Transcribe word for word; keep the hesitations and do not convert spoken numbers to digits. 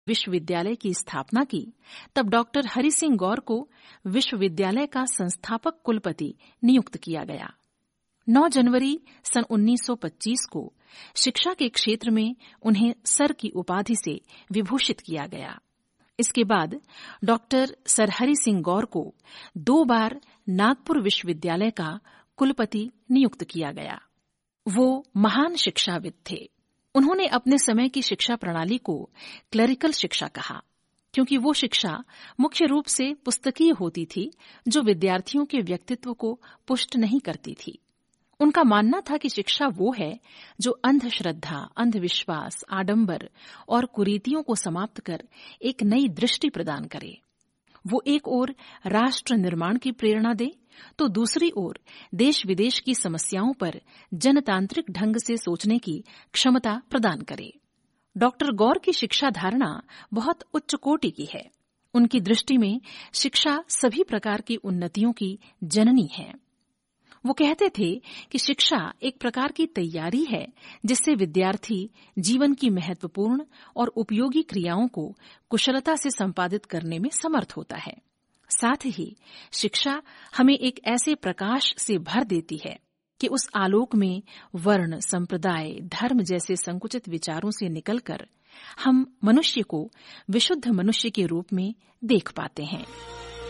विश्वविद्यालय की स्थापना की, तब डॉक्टर हरि सिंह गौर को विश्वविद्यालय का संस्थापक कुलपति नियुक्त किया गया। नौ जनवरी सन उन्नीस सौ पच्चीस को शिक्षा के क्षेत्र में उन्हें सर की उपाधि से विभूषित किया गया। इसके बाद डॉक्टर सर हरि सिंह गौर को दो बार नागपुर विश्वविद्यालय का कुलपति नियुक्त किया गया। वो महान शिक्षाविद थे। उन्होंने अपने समय की शिक्षा प्रणाली को क्लरिकल शिक्षा कहा, क्योंकि वो शिक्षा मुख्य रूप से पुस्तकीय होती थी जो विद्यार्थियों के व्यक्तित्व को पुष्ट नहीं करती थी। उनका मानना था कि शिक्षा वो है जो अंधश्रद्धा, अंधविश्वास, आडंबर और कुरीतियों को समाप्त कर एक नई दृष्टि प्रदान करे। वो एक ओर राष्ट्र निर्माण की प्रेरणा दे, तो दूसरी ओर देश विदेश की समस्याओं पर जनतांत्रिक ढंग से सोचने की क्षमता प्रदान करे। डॉक्टर गौर की शिक्षा धारणा बहुत उच्च कोटि की है। उनकी दृष्टि में शिक्षा सभी प्रकार की उन्नतियों की जननी है। वो कहते थे कि शिक्षा एक प्रकार की तैयारी है जिससे विद्यार्थी जीवन की महत्वपूर्ण और उपयोगी क्रियाओं को कुशलता से संपादित करने में समर्थ होता है। साथ ही शिक्षा हमें एक ऐसे प्रकाश से भर देती है कि उस आलोक में वर्ण, संप्रदाय, धर्म जैसे संकुचित विचारों से निकलकर हम मनुष्य को विशुद्ध मनुष्य के रूप में देख पाते हैं।